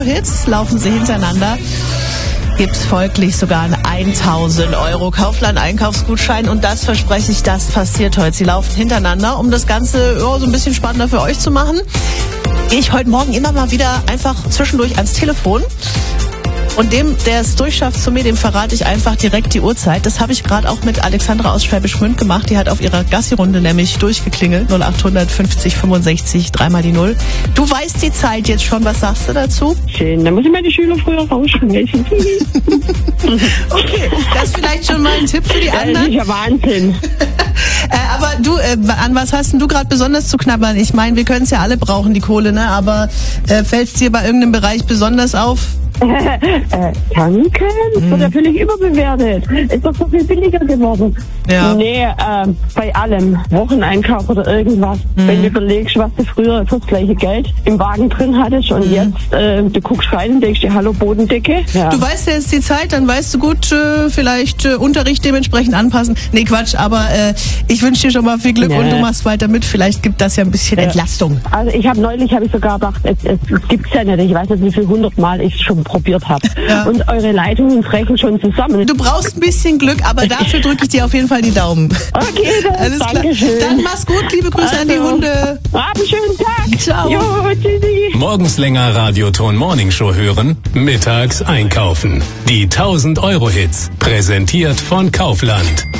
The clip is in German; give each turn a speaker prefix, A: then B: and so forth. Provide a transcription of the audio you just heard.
A: Hits laufen sie hintereinander. Gibt's folglich sogar einen 1.000 € Kaufland-Einkaufsgutschein und das verspreche ich, das passiert heute. Sie laufen hintereinander, um das Ganze so ein bisschen spannender für euch zu machen. Gehe ich heute Morgen immer mal wieder einfach zwischendurch ans Telefon. Und dem, der es durchschafft zu mir, dem verrate ich einfach direkt die Uhrzeit. Das habe ich gerade auch mit Alexandra aus Schwäbisch Gmünd gemacht. Die hat auf ihrer Gassi-Runde nämlich durchgeklingelt. 0800 50 65 3 mal die 0. Du weißt die Zeit jetzt schon. Was sagst du dazu?
B: Schön. Dann muss ich meine Schüler früher rausschmeißen.
A: Okay, das ist vielleicht schon mal ein Tipp für die anderen.
B: Das ist ja Wahnsinn.
A: Aber du, an was hast denn du gerade besonders zu knabbern? Ich meine, wir können es ja alle brauchen, die Kohle, ne? Aber fällt es dir bei irgendeinem Bereich besonders auf?
B: Tanken? Das wird ja völlig überbewertet. Ist doch so viel billiger geworden.
A: Ja.
B: Nee, bei allem. Wocheneinkauf oder irgendwas. Wenn du überlegst, was du früher für das gleiche Geld im Wagen drin hattest und jetzt, du guckst rein und denkst dir, hallo Bodendecke. Ja.
A: Du weißt ja jetzt die Zeit, dann weißt du gut, vielleicht Unterricht dementsprechend anpassen. Nee, Quatsch, aber ich wünsche dir schon mal viel Glück und du machst weiter mit. Vielleicht gibt das ja ein bisschen Entlastung.
B: Also neulich habe ich sogar gedacht, es gibt's ja nicht. Ich weiß nicht, wie viel 100 Mal ich schon probiert habe. Ja. Und eure Leitungen brechen schon zusammen.
A: Du brauchst ein bisschen Glück, aber dafür drücke ich dir auf jeden Fall die Daumen.
B: Okay,
A: alles klar.
B: Dankeschön.
A: Dann mach's gut, liebe Grüße an die Hunde.
B: Hab einen schönen Tag.
A: Ciao.
B: Jo, tschüssi.
C: Morgens länger Radioton Morningshow hören, mittags einkaufen. Die 1.000 € Hits, präsentiert von Kaufland.